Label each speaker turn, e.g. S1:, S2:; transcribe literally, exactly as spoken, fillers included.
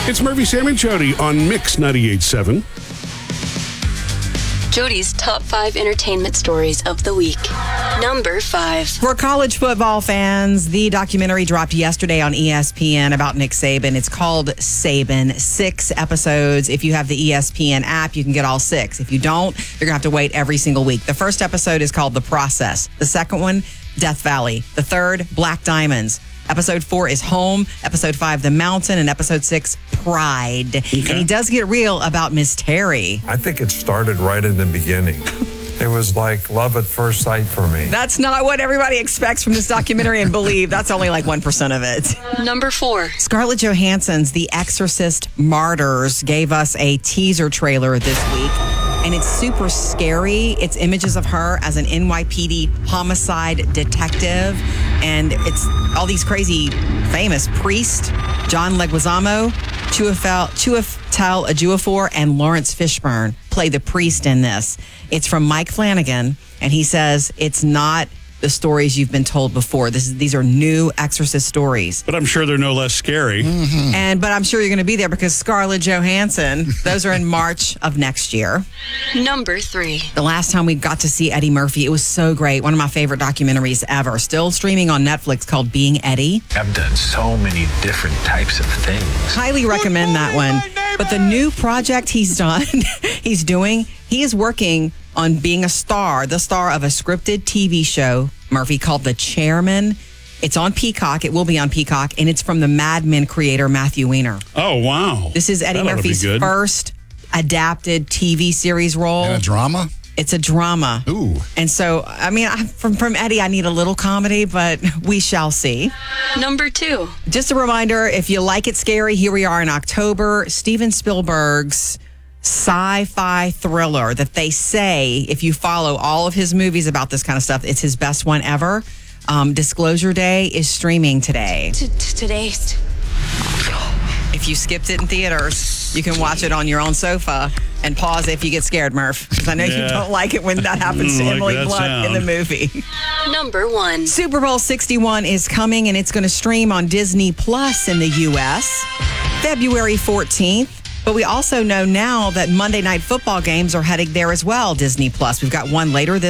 S1: It's Murphy, Sam, and Jody on Mix ninety-eight point seven.
S2: Jody's top five entertainment stories of the week. Number five.
S3: For college football fans, the documentary dropped yesterday on E S P N about Nick Saban. It's called Saban. Six episodes. If you have the E S P N app, you can get all six. If you don't, you're going to have to wait every single week. The first episode is called The Process. The second one, Death Valley. The third, Black Diamonds. Episode four is Home. Episode five, The Mountain. And episode six, Pride. Okay. And he does get real about Miss Terry.
S4: I think it started right in the beginning. It was like love at first sight for me.
S3: That's not what everybody expects from this documentary, and believe that's only like one percent of it.
S2: Number four.
S3: Scarlett Johansson's The Exorcist Martyrs gave us a teaser trailer this week. And it's super scary. It's images of her as an N Y P D homicide detective. And it's all these crazy famous priests, John Leguizamo, Chiwetel Chiwetel Ejiofor, and Lawrence Fishburne play the priest in this. It's from Mike Flanagan, and he says it's not the stories you've been told before. This is, these are new Exorcist stories.
S1: But I'm sure they're no less scary.
S3: Mm-hmm. And but I'm sure you're going to be there because Scarlett Johansson, those are in March of next year.
S2: Number three.
S3: The last time we got to see Eddie Murphy, it was so great. One of my favorite documentaries ever. Still streaming on Netflix, called Being Eddie.
S5: I've done so many different types of things.
S3: Highly recommend that one. But the new project he's done, he's doing, he is working on being a star, the star of a scripted T V show, Murphy, called The Chairman. It's on Peacock. It will be on Peacock, and it's from the Mad Men creator, Matthew Weiner.
S1: Oh, wow.
S3: This is Eddie
S1: That
S3: Murphy's first adapted T V series role.
S6: And a drama?
S3: It's a drama.
S6: Ooh.
S3: And so, I mean, I, from, from Eddie, I need a little comedy, but we shall see.
S2: Number two.
S3: Just a reminder, if you like it scary, here we are in October. Steven Spielberg's sci-fi thriller that they say, if you follow all of his movies about this kind of stuff, it's his best one ever. Um, Disclosure Day is streaming today.
S2: Today's.
S3: If you skipped it in theaters, you can watch it on your own sofa and pause if you get scared, Murph. Because I know yeah. you don't like it when that happens to
S1: like
S3: Emily Blunt
S1: sound.
S3: in the movie.
S2: Number one.
S3: Super Bowl sixty-one is coming, and it's going to stream on Disney Plus in the U S February fourteenth. But we also know now that Monday Night Football games are heading there as well, Disney Plus. We've got one later this